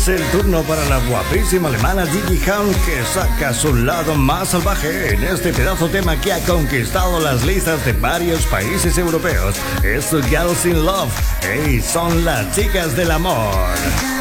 Es el turno para la guapísima alemana Gigi Hunt, que saca su lado más salvaje en este pedazo tema que ha conquistado las listas de varios países europeos. Es Girls in Love. ¡Ey! Son las chicas del amor.